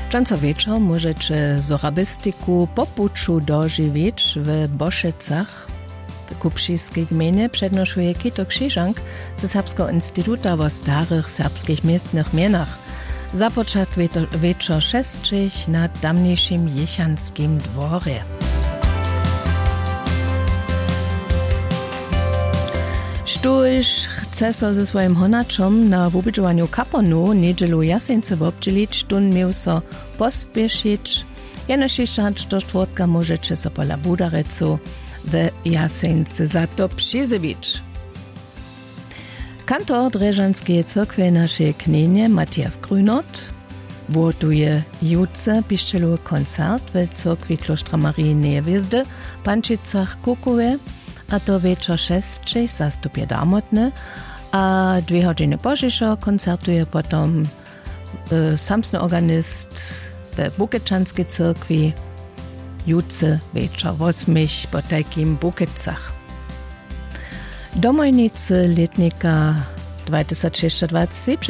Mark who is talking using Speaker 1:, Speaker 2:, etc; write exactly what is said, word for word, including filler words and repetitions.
Speaker 1: Dżanca wieczor możecie zorabistyku popuczu dożywieć w Boszecach. W Kupšiskiej gminie przednoszuje Kito Krzyżank ze Serbskiego Instytuta o starych serbskich miestnych mienach. Zapoczat wieczor szestrzich na tamniejszym Jechanskim dworze. Štuž chce so ze swojim honačom na wubidżowaniu kaponu niedzielu Jasence wobdźelić, tun miał so pospieszyć. Jenoż jeszcze do czwartka możecie so pola Budarecu w Jasence za to przyzywić. Kantor Dreżanskiej Cyrkwy naszej knienie Matthias Grünert wotuje jutce piszczelu koncert w Cyrkwi Klostra Marii Niewizdy, Pančicach Kukowie, a to wieczor szestrzej zastupie damotne, a dwie godziny pożyszo koncertuje potom y, samsny organist w Bukečanskiej Cyrkwi jutce wieczor osmich po takim Bukecach. Domojnicy letnika dwa tysiące dwadzieścia